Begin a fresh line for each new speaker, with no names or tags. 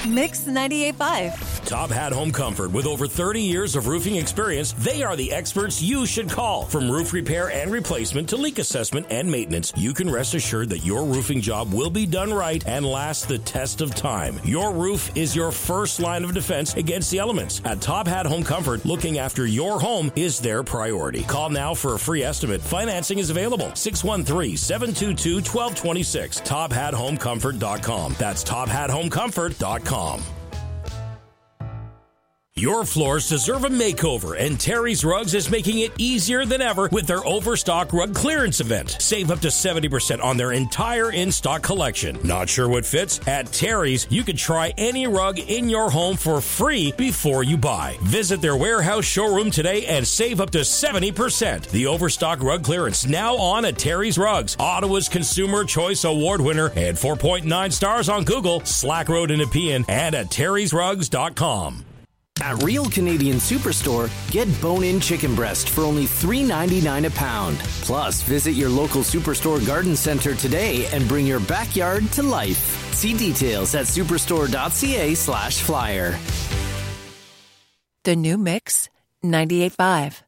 Mix 98.5.
Top Hat Home Comfort. With over 30 years of roofing experience, they are the experts you should call. From roof repair and replacement to leak assessment and maintenance, you can rest assured that your roofing job will be done right and last the test of time. Your roof is your first line of defense against the elements. At Top Hat Home Comfort, looking after your home is their priority. Call now for a free estimate. Financing is available. 613-722-1226. TopHatHomeComfort.com. That's TopHatHomeComfort.com. Your floors deserve a makeover, and Terry's Rugs is making it easier than ever with their Overstock Rug Clearance event. Save up to 70% on their entire in-stock collection. Not sure what fits? At Terry's, you can try any rug in your home for free before you buy. Visit their warehouse showroom today and save up to 70%. The Overstock Rug Clearance now on at Terry's Rugs, Ottawa's Consumer Choice Award winner, and 4.9 stars on Google, Slack Road in Nepean, and at terrysrugs.com.
At Real Canadian Superstore, get bone-in chicken breast for only $3.99 a pound. Plus, visit your local Superstore garden center today and bring your backyard to life. See details at superstore.ca/flyer.
The new Mix 98.5.